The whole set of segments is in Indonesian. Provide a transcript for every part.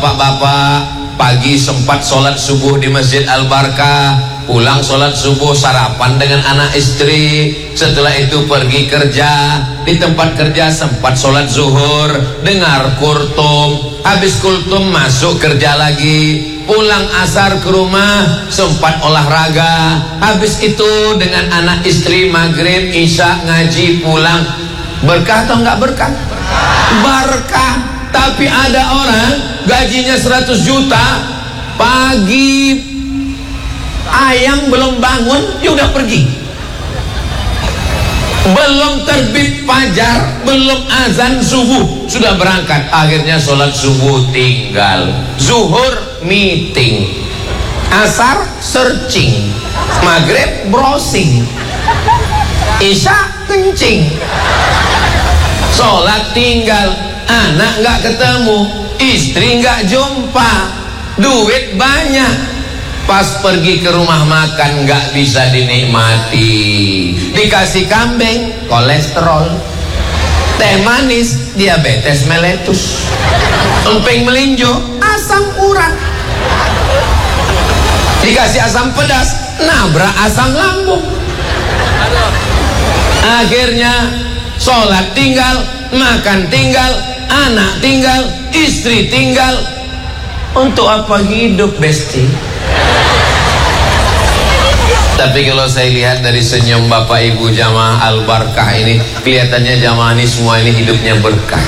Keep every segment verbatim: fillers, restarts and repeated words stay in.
Bapak-bapak pagi sempat sholat subuh di Masjid Al-Barkah, pulang sholat subuh sarapan dengan anak istri, setelah itu pergi kerja, di tempat kerja sempat sholat zuhur, dengar kultum, habis kultum masuk kerja lagi, pulang asar ke rumah sempat olahraga, habis itu dengan anak istri maghrib isya ngaji pulang. Berkah atau enggak berkah? Berkah. Tapi ada orang gajinya seratus juta, pagi ayam belum bangun dia udah pergi, belum terbit fajar, belum azan subuh sudah berangkat. Akhirnya sholat subuh tinggal, zuhur meeting, asar searching, maghrib browsing, isya kencing, sholat tinggal, anak nggak ketemu, istri nggak jumpa, duit banyak, pas pergi ke rumah makan nggak bisa dinikmati, dikasih kambing kolesterol, teh manis diabetes meletus, emping melinjo asam urat, dikasih asam pedas nabrak asam lambung. Akhirnya sholat tinggal, makan tinggal, anak tinggal, istri tinggal. Untuk apa hidup, besti? Tapi kalau saya lihat dari senyum bapak ibu jamaah Al-Barkah ini, kelihatannya jamaah ini semua ini hidupnya berkah.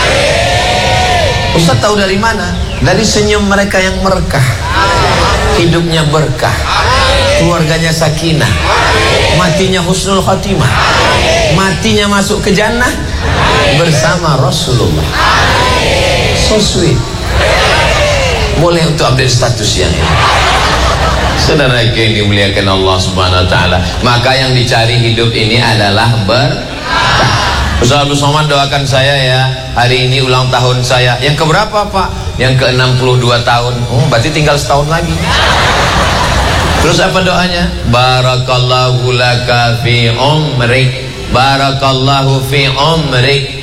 Ustaz tahu dari mana? Dari senyum mereka yang merekah. Hidupnya berkah, keluarganya sakinah, matinya husnul khatimah, matinya masuk ke jannah bersama Rasulullah. So sweet. Boleh untuk update status yang ini. Saudara yang dimuliakan Allah Subhanahu wa taala, maka yang dicari hidup ini adalah berkah. Ustaz Abdul Somad doakan saya ya, hari ini ulang tahun saya. Yang keberapa Pak? Yang ke enam puluh dua tahun. Oh, berarti tinggal setahun lagi. Terus apa doanya? Barakallahu laka fi umrik, barakallahu fi umrik,